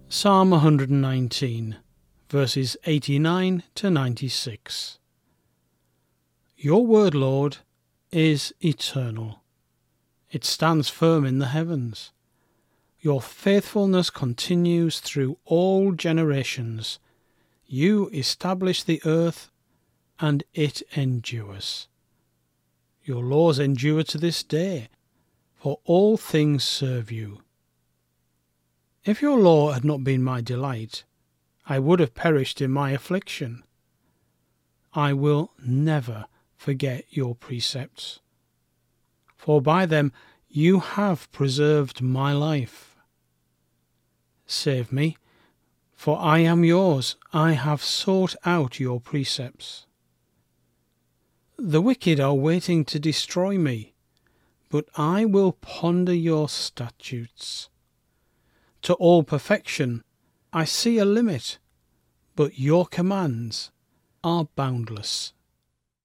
Psalm 119, verses 89 to 96. Your word, Lord, is eternal. It stands firm in the heavens. Your faithfulness continues through all generations. You establish the earth, and it endures. Your laws endure to this day, for all things serve you. If your law had not been my delight, I would have perished in my affliction. I will never forget your precepts, for by them you have preserved my life. Save me, for I am yours. I have sought out your precepts. The wicked are waiting to destroy me, but I will ponder your statutes. To all perfection I see a limit, but your commands are boundless.